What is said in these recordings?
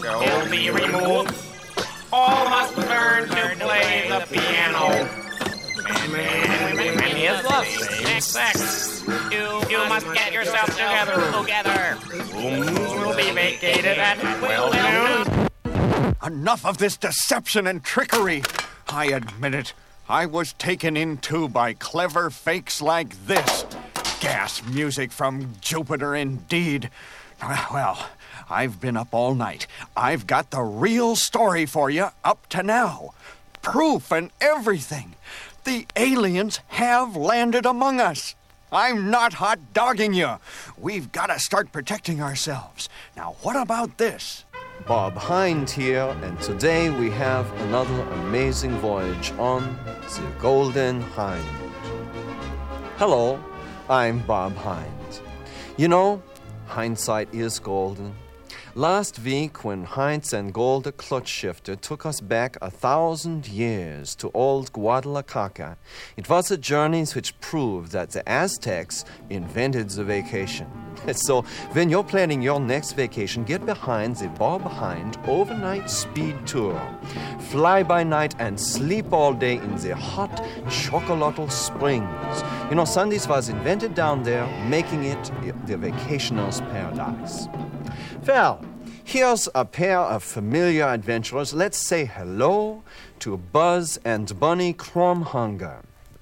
will be removed. All must learn to play the piano. And his love sex. You must get yourself together. Rooms will be vacated at 12 noon. Enough of this deception and trickery. I admit it. I was taken in too by clever fakes like this. Gas music from Jupiter indeed. Well, I've been up all night. I've got the real story for you up to now. Proof and everything. The aliens have landed among us. I'm not hot-dogging you. We've got to start protecting ourselves. Now, what about this? Bob Hind here, and today we have another amazing voyage on the Golden Hind. Hello, I'm Bob Hind. You know, hindsight is golden. Last week, when Heinz and Gold the Clutch Shifter took us back 1,000 years to old Guadalajara, it was a journey which proved that the Aztecs invented the vacation. So, when you're planning your next vacation, get behind the Bob Hind overnight speed tour. Fly by night and sleep all day in the hot Chocolatl Springs. You know, Sundays was invented down there, making it the vacationer's paradise. Well, here's a pair of familiar adventurers. Let's say hello to Buzz and Bunny Kromhunger.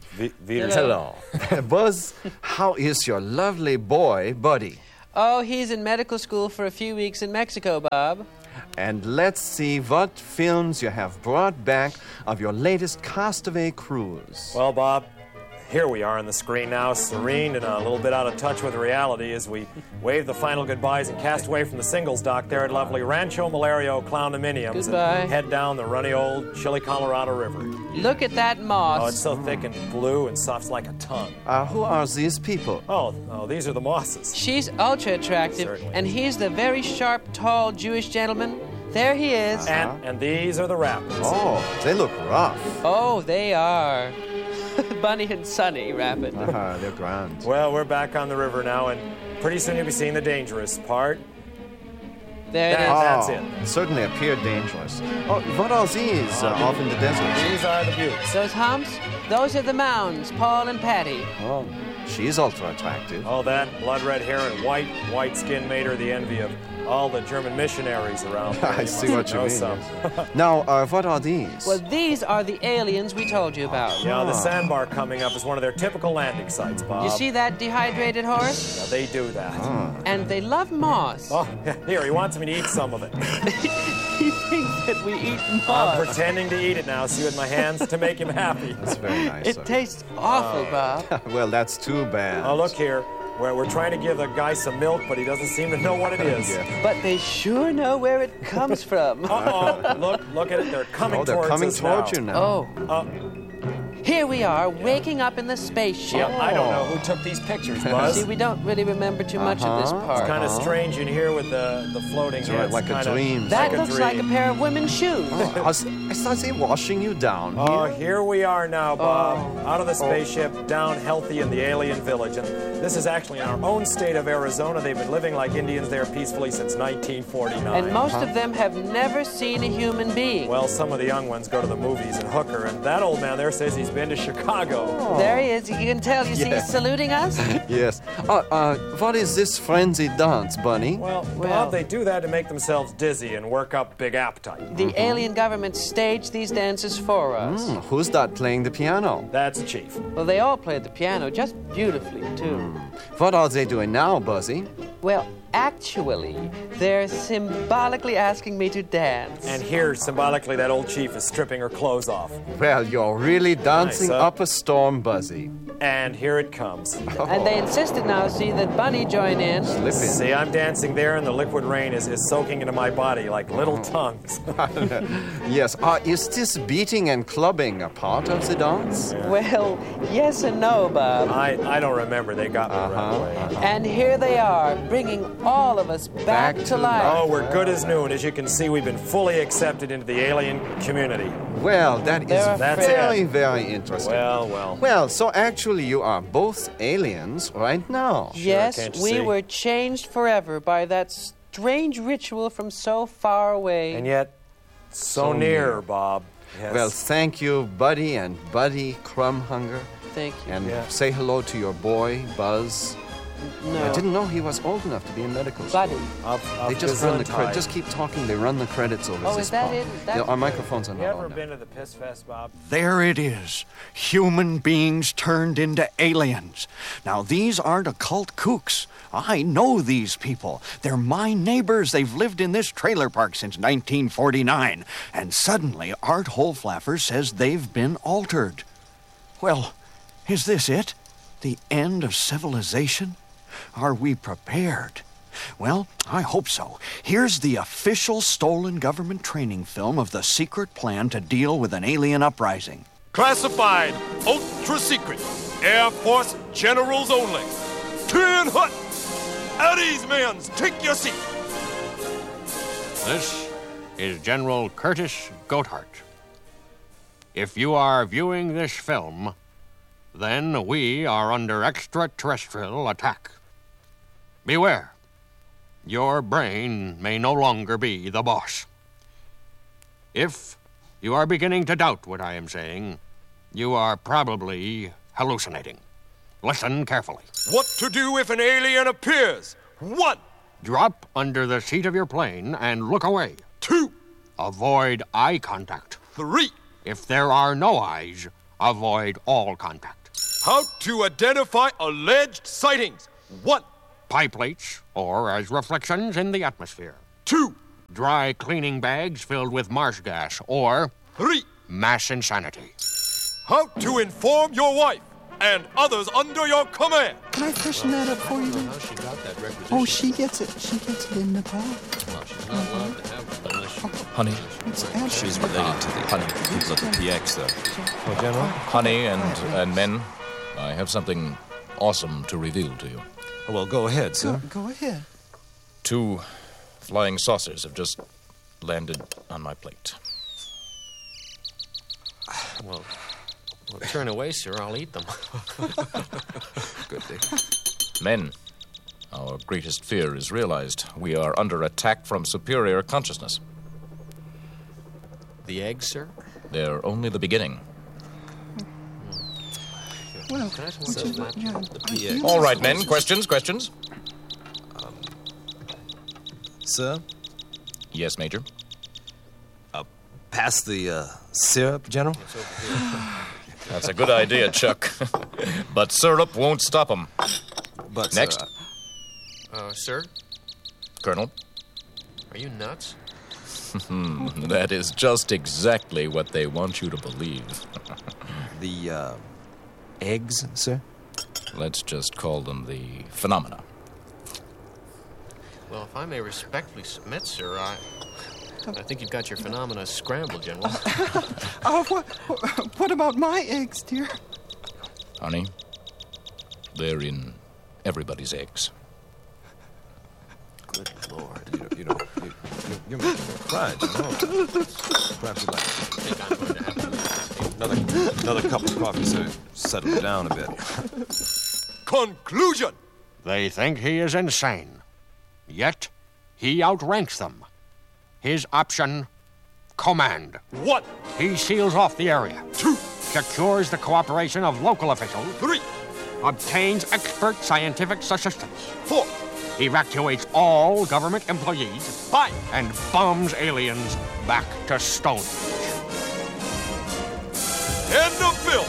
Hello. Buzz, how is your lovely boy, Buddy? Oh, he's in medical school for a few weeks in Mexico, Bob. And let's see what films you have brought back of your latest Castaway cruise. Well, Bob, here we are on the screen now, serene and a little bit out of touch with reality as we wave the final goodbyes and cast away from the singles dock there at lovely Rancho Malario Clowndominiums. Goodbye. And head down the runny old Chile, Colorado River. Look at that moss. Oh, it's so thick and blue and soft like a tongue. Who are these people? Oh, these are the mosses. She's ultra attractive, Certainly. and he's the very sharp, tall Jewish gentleman. There he is. And these are the rapids. Oh, they look rough. Oh, they are. Bunny and Sunny Rapid. They're grand. Well, we're back on the river now, and pretty soon you'll be seeing the dangerous part. There it is. That's it. Certainly appeared dangerous. Oh, what are these off in the desert? These are the buttes. Those humps, those are the mounds, Paul and Patty. Oh, she's ultra attractive. Oh, that blood-red hair and white skin made her the envy of all the German missionaries around. I see what you mean. Some. Now, what are these? Well, these are the aliens we told you about. Yeah, the sandbar coming up is one of their typical landing sites, Bob. You see that dehydrated horse? Yeah, they do that. And they love moss. Oh, here, he wants me to eat some of it. He thinks that we eat moss. I'm pretending to eat it now, see with my hands to make him happy. That's very nice. It tastes awful, Bob. Well, that's too bad. Oh, look here. We're trying to give the guy some milk, but he doesn't seem to know what it is. Yeah. But they sure know where it comes from. Uh-oh. Look at it. They're coming towards us. They're coming towards you now. Oh. Here we are, waking up in the spaceship. Yeah, I don't know who took these pictures, Buzz. See, we don't really remember too much of this part. It's kind of strange in here with the floating It's right, like a dream. That looks like a pair of women's shoes. I thought they washing you down Oh, here. here we are now, Bob. Out of the spaceship, down healthy in the alien village. And this is actually in our own state of Arizona. They've been living like Indians there peacefully since 1949. And most of them have never seen a human being. Well, some of the young ones go to the movies and hooker. And that old man there says he's been to Chicago. There he is. You can tell. You see, he's saluting us. Yes. What is this frenzied dance, Bunny? Well, Bob, they do that to make themselves dizzy and work up big appetite. The alien government staged these dances for us. Who's that playing the piano? That's the chief. Well, they all played the piano just beautifully, too. What are they doing now, Buzzy? Well, actually, they're symbolically asking me to dance. And here, symbolically, that old chief is stripping her clothes off. Well, you're really dancing Nice, huh? up a storm, Buzzy. And here it comes. And they insisted now, see, that Bunny join in. Slipping. See, I'm dancing there, and the liquid rain is soaking into my body like little tongues. Yes. Is this beating and clubbing a part of the dance? Well, yes and no, Bob. I don't remember. They got me right away. And here they are, bringing all of us back to life. Oh, we're good as new, and as you can see, we've been fully accepted into the alien community. Well, that is That's very, it. very interesting. Well. Well, so actually you are both aliens right now. Yes, can't you we see? were changed forever by that strange ritual from so far away. And yet, so near, Bob. Yes. Well, thank you, Buddy and Buddy Crumhunger. Thank you. And say hello to your boy, Buzz. No. I didn't know he was old enough to be in medical school. Buddy. They just run the Gesundheit. Just keep talking. They run the credits over Oh, this is that part. it? Is that Our microphones are You not ever on now. been to the Piss Fest, Bob? There it is. Human beings turned into aliens. Now, these aren't occult kooks. I know these people. They're my neighbors. They've lived in this trailer park since 1949. And suddenly, Art Holflaffer says they've been altered. Well, is this it? The end of civilization? Are we prepared? Well, I hope so. Here's the official stolen government training film of the secret plan to deal with an alien uprising. Classified, ultra secret, Air Force generals only. 10 hut! At ease, men, take your seat. This is General Curtis Goathart. If you are viewing this film, then we are under extraterrestrial attack. Beware. Your brain may no longer be the boss. If you are beginning to doubt what I am saying, you are probably hallucinating. Listen carefully. What to do if an alien appears? 1, Drop under the seat of your plane and look away. 2, Avoid eye contact. 3. If there are no eyes, avoid all contact. How to identify alleged sightings? 1, Pie plates, or as reflections in the atmosphere. 2, Dry cleaning bags filled with marsh gas, or 3. mass insanity. How to inform your wife and others under your command? Can I freshen that up for you? Oh, she gets it. She gets it in Nepal. Honey, It's she's related to the people at the PX, though. Oh, General? Honey and men, I have something awesome to reveal to you. Well, go ahead, sir. Go ahead. 2 flying saucers have just landed on my plate. Well, turn away, sir. I'll eat them. Good day. Men, our greatest fear is realized. We are under attack from superior consciousness. The eggs, sir? They're only the beginning. Well, Can I just watch this map? All right, men, questions? Sir, Yes, Major. pass the syrup, General. That's a good idea, Chuck. But syrup won't stop them. But Next. Sir? Colonel, Are you nuts? that is just exactly what they want you to believe. the eggs, sir. Let's just call them the phenomena. Well, if I may respectfully submit, sir, I think you've got your phenomena scrambled, General. What about my eggs, dear? Honey, they're in everybody's eggs. Good Lord. You're making me cry, General. Perhaps you'd like I think I'm going to have to... another cup of coffee, sir. Settle down a bit. Conclusion! They think he is insane. Yet, he outranks them. His option, command. 1, He seals off the area. 2, Secures the cooperation of local officials. 3, Obtains expert scientific assistance. 4, Evacuates all government employees. 5. And bombs aliens back to Stonehenge. End of film.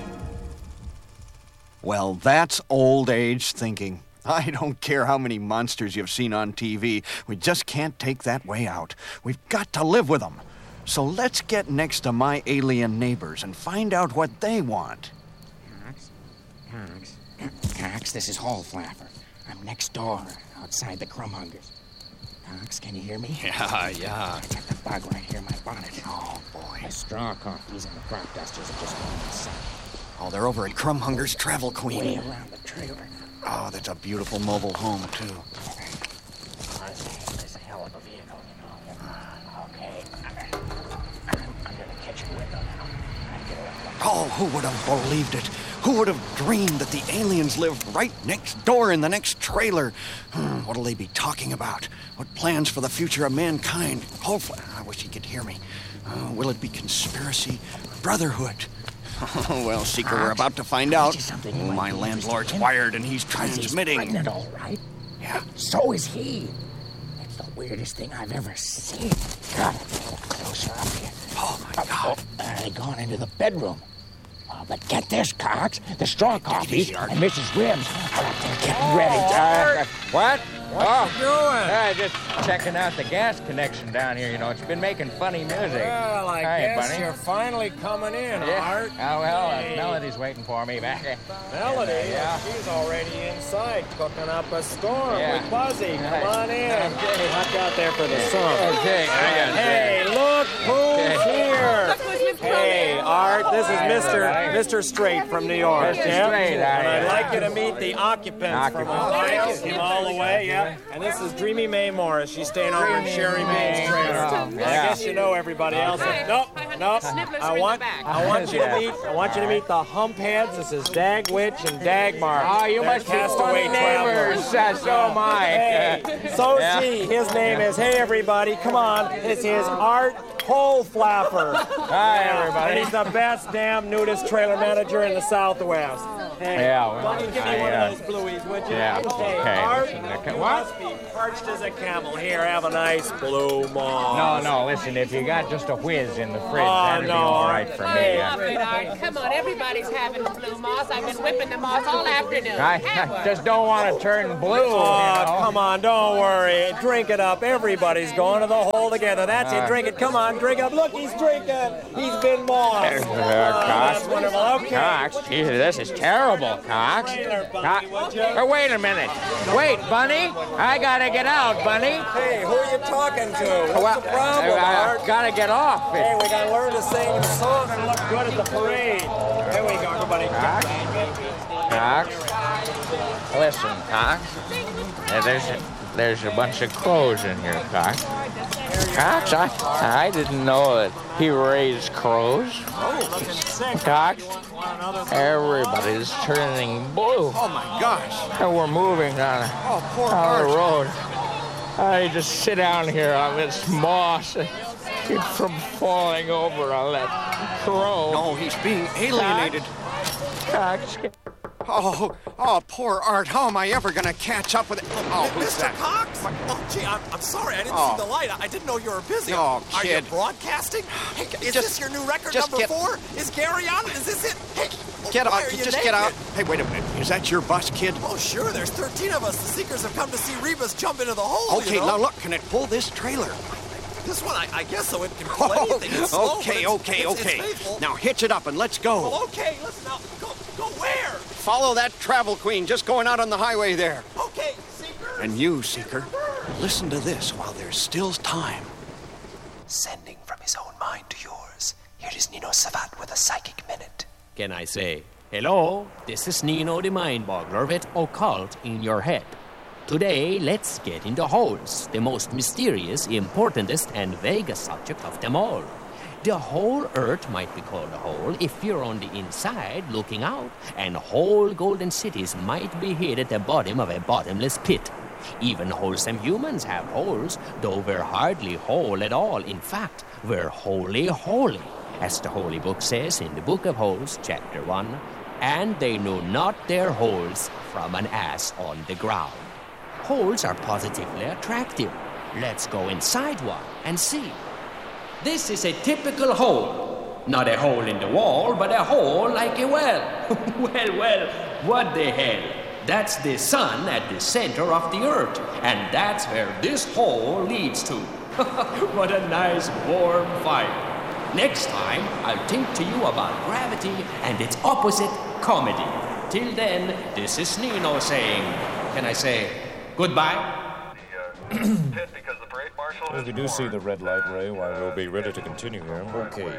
Well, that's old age thinking. I don't care how many monsters you've seen on TV. We just can't take that way out. We've got to live with them. So let's get next to my alien neighbors and find out what they want. Cox, this is Holflaffer. I'm next door, outside the Crumhungers. Cox, can you hear me? Yeah. I got the bug right here in my bonnet. Oh, boy. The straw coffees and the crop dusters are just going inside. Oh, they're over at Crumhunger's Travel Way Queen. around the trailer. Oh, that's a beautiful mobile home, too. It's a hell of a vehicle, you know. Okay. I'm under the kitchen window now. Oh, who would have believed it? Who would have dreamed that the aliens lived right next door in the next trailer? What'll they be talking about? What plans for the future of mankind? Hopefully, I wish he could hear me. Will it be conspiracy or brotherhood? Well, Seeker, we're about to find out. My landlord's wired and he's transmitting. He's pregnant, all right. Yeah. So is he. It's the weirdest thing I've ever seen. Gotta get a little closer up here. Oh, my God. They've gone into the bedroom. Oh, but get this, Cox. The straw coffee and Mrs. Ribs are up there getting ready. What? What you doing? Just checking out the gas connection down here. You know, it's been making funny music. Well, I guess Bunny. you're finally coming in, Art. Oh, well, Melody's waiting for me back. Melody? Yeah. She's already inside cooking up a storm Yeah. with Buzzy. Come on in. Okay. Duck out there for the sun. Okay, I got it. Hey, look who's here. Hey, Art, this is Mr. Straight from New York. Mr. Straight, and I'd like you to meet the occupants from Ohio. Came all the way, yeah. And this is Dreamy Mae Morris. She's staying over in Sherry Baines' trailer. I guess you know everybody else. Nope. I want you to meet the Humpheads. This is Dag Witch and Dagmar. Oh, you must be funny neighbors. So am I. Hey, so's he. His name is, hey, everybody, come on. This is Art Hole Flapper. Hi, everybody. And he's the best damn nudist trailer manager in the Southwest. Hey, give me one of those blueies, would you? Yeah, Hey, okay. Art, you must be parched as a camel. Here, have a nice blue moss. No, listen, if you got just a whiz in the fridge, that'd be all right for me. Come on, everybody's having the blue moss. I've been whipping the moss all afternoon. I just don't want to turn blue. Come on, don't worry. Drink it up. Everybody's going to the hole together. That's it. Drink it. Come on, drink up. Look, he's drinking. He's been mossed. Cox. That's wonderful. Okay. Cox, Jesus, this is terrible, Cox. Wait a minute. Wait, Bunny. I gotta get out, Bunny. Hey, who are you talking to? What's the problem, Art? I gotta get off. Hey, we gotta learn to sing the song and look good at the parade. There we go, everybody. Cox. Listen, Cox. There's a bunch of crows in here, Cox. Cox, I didn't know that he raised crows. Cox, everybody's turning blue. Oh, my gosh. And we're moving on the road. I just sit down here on this moss and keep from falling over on that crow. No, he's being alienated. Cox. Oh, poor Art. How am I ever going to catch up with it? Oh, who's Mr. that? Cox? Oh, gee, I'm sorry. I didn't see the light. I didn't know you were busy. Oh, Are you kid. broadcasting? Hey, is this your new record number 4? Is Gary on it? Is this it? Hey, Get why out. are you Just naked? get out. Hey, wait a minute. Is that your bus, kid? Oh, sure. There's 13 of us. The Seekers have come to see Rebus jump into the hole, Okay, you know? now look. Can it pull this trailer? This one, I guess so. It can pull anything. It's slow, Okay. but it's faithful. Now hitch it up and let's go. Well, okay. Listen now. Go where? Follow that travel queen just going out on the highway there. Okay, Seeker. And you, Seeker, listen to this while there's still time. Sending from his own mind to yours, here is Nino Savat with a psychic minute. Can I say, hello, this is Nino the Mind Boggler with Occult in your head. Today, let's get into holes, the most mysterious, importantest, and vaguest subject of them all. The whole Earth might be called a hole if you're on the inside looking out, and whole golden cities might be hid at the bottom of a bottomless pit. Even wholesome humans have holes, though we're hardly whole at all. In fact, we're wholly holy, as the Holy Book says in the Book of Holes, chapter 1, and they know not their holes from an ass on the ground. Holes are positively attractive. Let's go inside one and see. This is a typical hole. Not a hole in the wall, but a hole like a well. Well, what the hell? That's the sun at the center of the earth, and that's where this hole leads to. What a nice warm fire. Next time, I'll think to you about gravity and its opposite, comedy. Till then, this is Nino saying, can I say goodbye? If you do see the red light, Ray, why we'll be ready to continue here. Okay.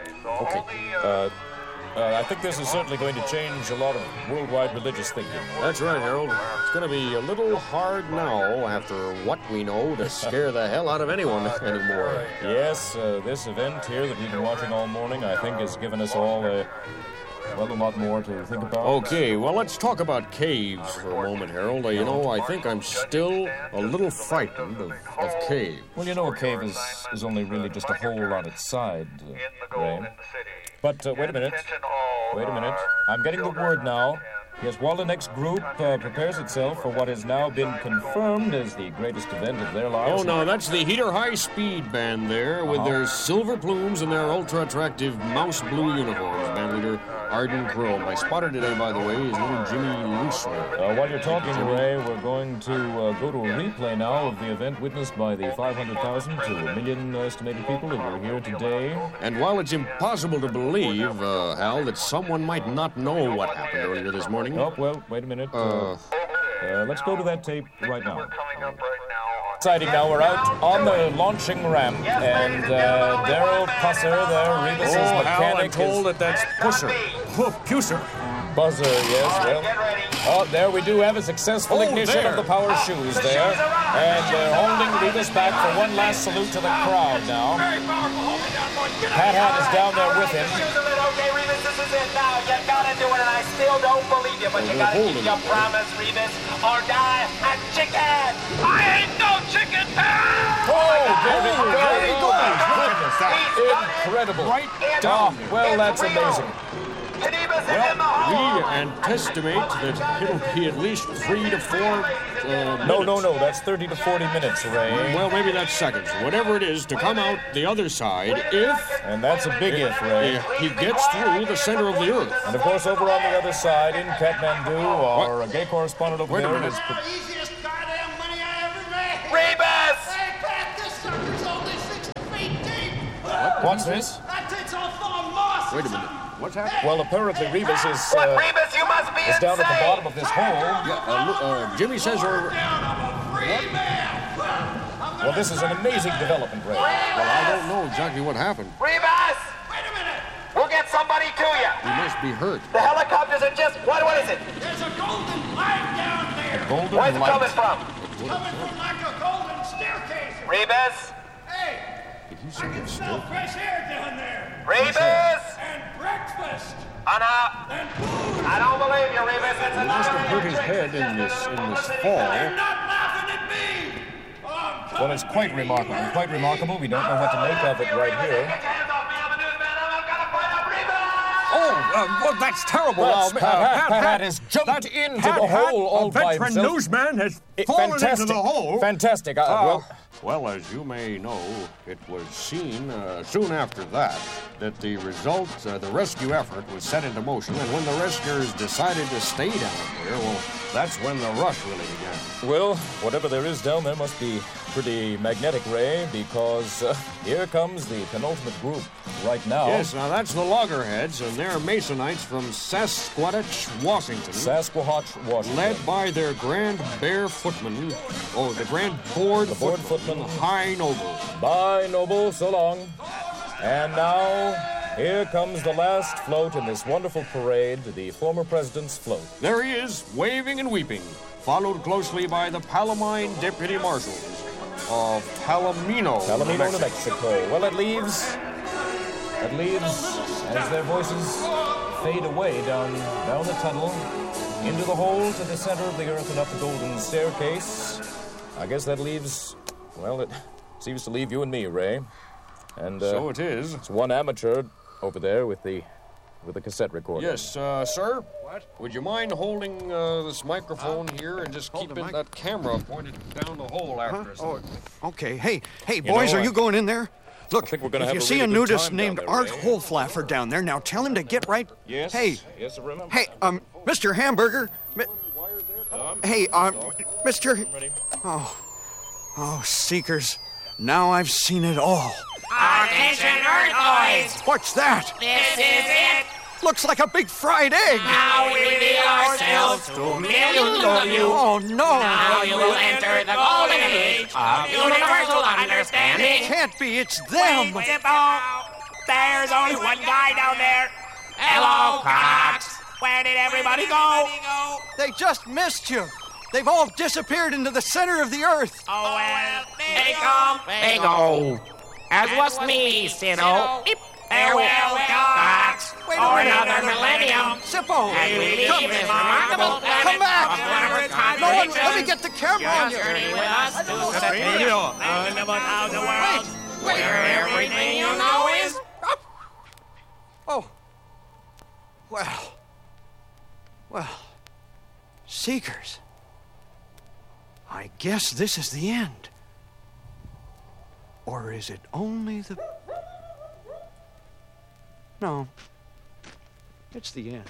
I think this is certainly going to change a lot of worldwide religious thinking. That's right, Harold. It's going to be a little hard now, after what we know, to scare the hell out of anyone anymore. Yes, this event here that we've been watching all morning, I think, has given us all a well, a lot more to think about. Okay, well, let's talk about caves for a moment, Harold. You know, I think I'm still a little frightened of caves. Well, you know, a cave is only really just a hole on its side, Ray. But wait a minute. I'm getting the word now. Yes, Waldenech's group prepares itself for what has now been confirmed as the greatest event of their lives. Oh, no, that's the Heater High Speed Band there with their silver plumes and their ultra-attractive mouse blue uniforms. Band leader Arden Chrome. I spotted today, by the way, is little Jimmy Looser. While you're talking, Ray, we're going to go to a replay now of the event witnessed by the 500,000 to 1 million estimated people who were here today. And while it's impossible to believe, Hal, that someone might not know what happened earlier this morning. Oh, well, wait a minute. Let's go to that tape right now. Exciting now, we're out on the launching ramp, and Daryl Pusser there, Rebus's mechanic. Hal, I'm told that's Pusser. Pusser. Buzzer, yes, well. Oh, there we do have a successful ignition of the power shoes there. And they're holding Rebus back for one last salute to the crowd now. Pat Hat is down there with him. Okay, Rebus, this is it now. You gotta do it, and I still don't believe you, but you gotta keep your promise, Rebus, or die a chicken. I ain't no chicken. There he goes. Incredible. Right down. Well, that's amazing. Well, we anticipate that it'll be at least 3 to 4 minutes. No, that's 30 to 40 minutes, Ray. Well, maybe that's seconds. Whatever it is, to come out the other side if... And that's a big if, Ray. He gets through the center of the earth. And, of course, over on the other side, in Kathmandu, our gay correspondent over there is... Easiest goddamn money I ever made. Rebus! Hey, Pat, this sucker's only 60 feet deep. What's this? That takes off on moss. Wait a minute. What's happening? Well, apparently Rebus is Rebus, you must be is down at the bottom of this hole. Yeah, Jimmy says we're... Well, this is an amazing development, Ray. Well, I don't know exactly what happened. Rebus! Wait a minute! We'll get somebody to you. He must be hurt. The helicopters are just... What is it? There's a golden light down there. A golden Where's it light? coming from? It's coming from like a golden staircase. Rebus? Hey! Did you I say can it's smell fresh air down there. Rebus! And breakfast. And food. I don't believe you, Rebus. It's He must have hurt his head in this fall. They're not laughing at me. Well, it's quite remarkable. We don't know what to make of it right here. Well, that's terrible. Well, Pat has jumped into the hole all by himself. A veteran newsman has fallen into the hole. Fantastic. Well, as you may know, it was seen soon after that the result, the rescue effort was set into motion, and when the rescuers decided to stay down there, well, that's when the rush really began. Well, whatever there is down there must be pretty magnetic, Ray, because here comes the penultimate group right now. Yes, now that's the Loggerheads, and they're Masonites from Sasquatch, Washington. Led by their Grand Bear Footman, the Grand Board Footman, High Noble. Bye, Noble, so long. And now, here comes the last float in this wonderful parade, the former president's float. There he is, waving and weeping, followed closely by the Palomine Deputy Marshals of Palomino, New Mexico. Well, it leaves, as their voices fade away down the tunnel, into the hole to the center of the earth and up the golden staircase. I guess that leaves, well, it seems to leave you and me, Ray. And so it is. It's one amateur over there with the cassette recorder. Yes, sir. What? Would you mind holding this microphone here and just keeping that camera pointed down the hole after us? Oh, okay. Hey, boys, are you going in there? Look, if you see a nudist named Art Holflaffer down there, now tell him to get right. Yes. Hey. Yes, I remember. Hey, Mr. Hamburger. Hey, Mr. Oh, Seekers. Now I've seen it all. Attention, Earthboys! What's that? This is it! Looks like a big fried egg! Now we reveal ourselves to millions of you! Oh, no! Now you will enter the golden age of universal understanding! It can't be, it's them! Wait, Zippo! There's only one guy down there! Hello, Cox! Where did everybody go? They just missed you! They've all disappeared into the center of the earth! Oh, well, they come, they go. As was me, Siddo. Farewell, gods, for another millennium. Zippo! And we leave Come this here. remarkable Come back! No one, let me get the camera on you. Journey with us to the world, where everything you know is... Oh. Well, Seekers. I guess this is the end. Or is it only the... No. It's the end.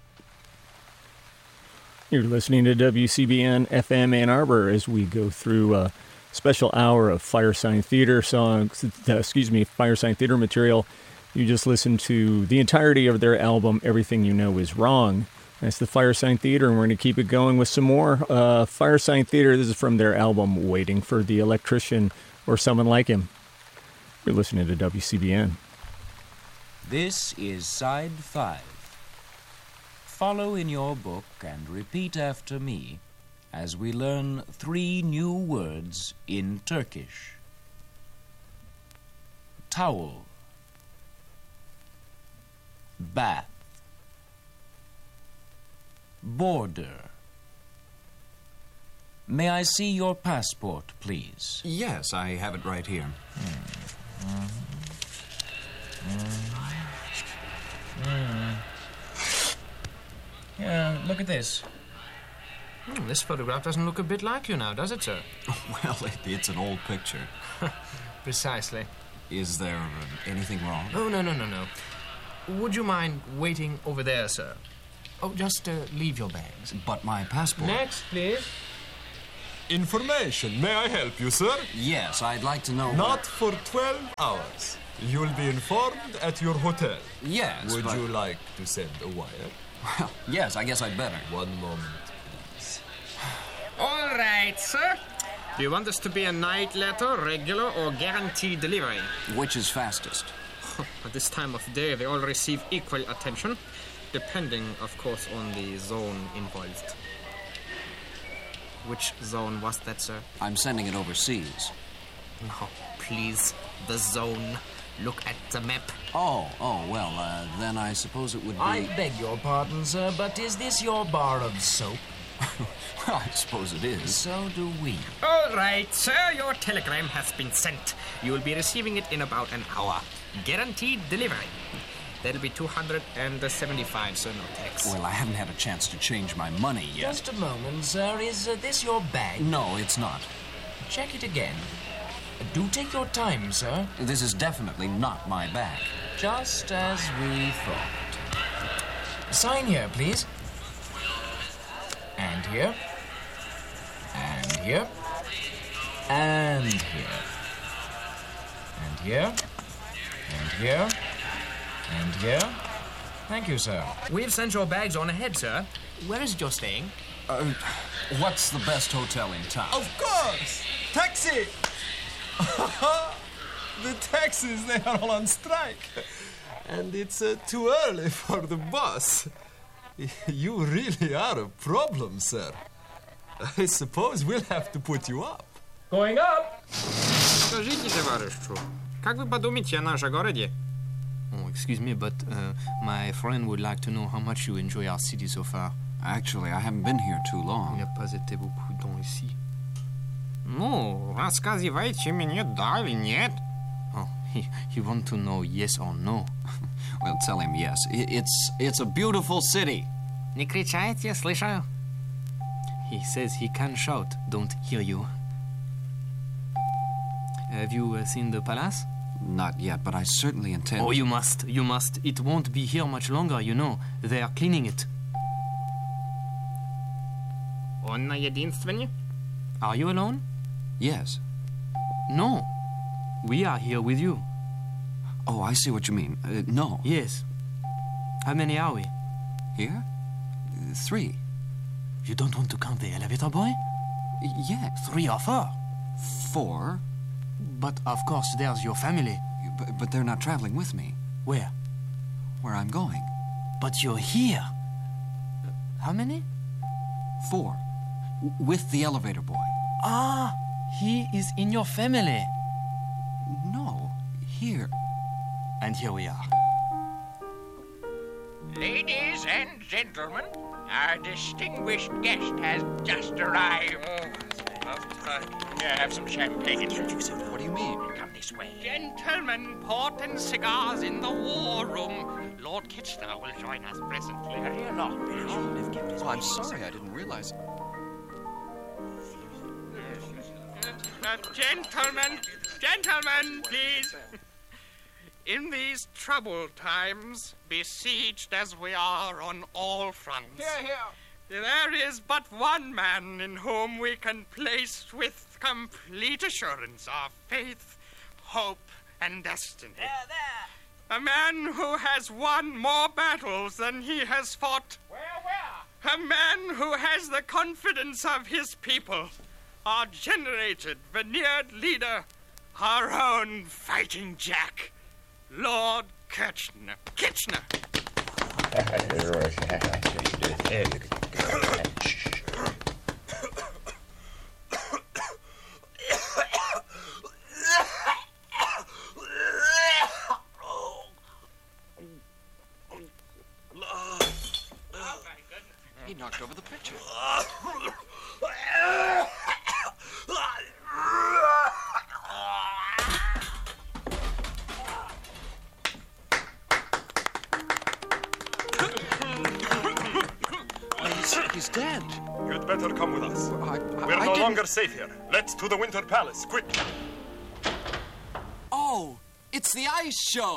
You're listening to WCBN FM Ann Arbor as we go through a special hour of Firesign Theater songs, Firesign Theater material. You just listened to the entirety of their album, Everything You Know Is Wrong. That's the Firesign Theater, and we're going to keep it going with some more Firesign Theater. This is from their album, Waiting for the Electrician or Someone Like Him. You're listening to WCBN. This is Side 5. Follow in your book and repeat after me as we learn 3 new words in Turkish. Towel. Bath. Border. May I see your passport, please? Yes, I have it right here. Yeah, look at this. This photograph doesn't look a bit like you now, does it, sir? Well, it's an old picture. Precisely. Is there anything wrong? Oh, no. Would you mind waiting over there, sir? Oh, just leave your bags. But my passport... Next, please. Information. May I help you, sir? Yes, I'd like to know... Not for 12 hours. You'll be informed at your hotel. Yes, Would you like to send a wire? Well, yes, I guess I'd better. 1 moment, please. All right, sir. Do you want this to be a night letter, regular, or guaranteed delivery? Which is fastest? At this time of day, they all receive equal attention, depending, of course, on the zone involved. Which zone was that, sir? I'm sending it overseas. No, please. The zone. Look at the map. Oh, well, then I suppose it would be... I beg your pardon, sir, but is this your bar of soap? Well, I suppose it is. So do we. All right, sir, your telegram has been sent. You will be receiving it in about an hour. Guaranteed delivery. That'll be 275, sir, no tax. Well, I haven't had a chance to change my money yet. Just a moment, sir. Is this your bag? No, it's not. Check it again. Do take your time, sir. This is definitely not my bag. Just as we thought. Sign here, please. And here. And here. And here. And here. And here. And here. Thank you, sir. We've sent your bags on ahead, sir. Where is it you're staying? What's the best hotel in town? Of course! Taxi! The taxis, they are all on strike. And it's too early for the bus. You really are a problem, sir. I suppose we'll have to put you up. Going up! Скажите, товарищу, как вы подумаете о нашем городе? Oh, excuse me, but my friend would like to know how much you enjoy our city so far. Actually, I haven't been here too long. Il n'y a pas été beaucoup de temps ici. Ну, рассказывайте мне, да или нет? Oh, he want to know yes or no. Well, tell him yes. It's a beautiful city. Не кричайте, слышу. He says he can shout, don't hear you. Have you seen the palace? Not yet, but I certainly intend... Oh, you must. It won't be here much longer, you know. They are cleaning it. Он на единственный? Are you alone? Yes. No. We are here with you. Oh, I see what you mean. No. Yes. How many are we? Here? 3. You don't want to count the elevator boy? Yeah. 3 or 4? 4. But of course there's your family. But they're not traveling with me. Where? Where I'm going. But you're here. How many? 4. With the elevator boy. Ah, he is in your family. No, here. And here we are. Ladies and gentlemen, our distinguished guest has just arrived. Here, have some champagne. What do you mean? Come this way. Gentlemen, port and cigars in the war room. Lord Kitchener will join us presently. Hurry along. Oh, I'm sorry, I didn't realize. Gentlemen, please. In these troubled times, besieged as we are on all fronts, there is but one man in whom we can place with complete assurance our faith, hope, and destiny. A man who has won more battles than he has fought. A man who has the confidence of his people. Our generated, veneered leader, our own Fighting Jack, Lord Kitchener. He knocked over the pitcher. He's dead. You'd better come with us. We're no longer safe here. Let's to the Winter Palace, quick. Oh, it's the ice show.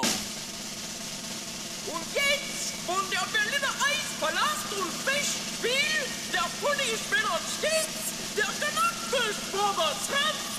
Und jetzt von der Berliner Eispalast und Festspiel, der Pony Spinner stets, der Canuck Fish Brothers Hans